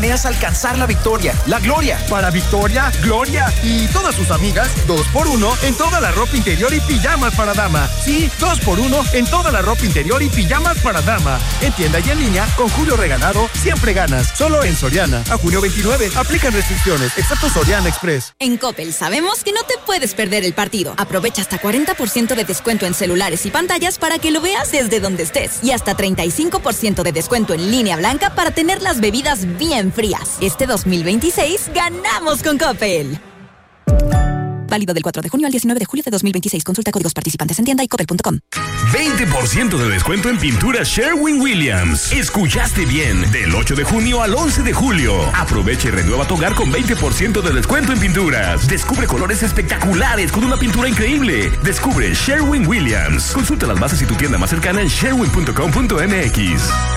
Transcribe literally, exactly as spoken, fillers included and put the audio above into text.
planeas alcanzar la victoria, la gloria. Para Victoria, Gloria y todas sus amigas, dos por uno en toda la ropa interior y pijamas para dama. Sí, dos por uno en toda la ropa interior y pijamas para dama. En tienda y en línea, con Julio Regalado, siempre ganas. Solo en Soriana. A junio veintinueve, aplican restricciones, excepto Soriana Express. En Coppel sabemos que no te puedes perder el partido. Aprovecha hasta cuarenta por ciento de descuento en celulares y pantallas para que lo veas desde donde estés. Y hasta treinta y cinco por ciento de descuento en línea blanca para tener las bebidas bien frías. Este dos mil veintiséis ganamos con Coppel. Válido del cuatro de junio al diecinueve de julio de dos mil veintiséis. Consulta códigos participantes en tienda y coppel punto com. veinte por ciento de descuento en pintura Sherwin-Williams. Escuchaste bien. Del ocho de junio al once de julio. Aprovecha y renueva tu hogar con veinte por ciento de descuento en pinturas. Descubre colores espectaculares con una pintura increíble. Descubre Sherwin-Williams. Consulta las bases y tu tienda más cercana en sherwin punto com punto m x.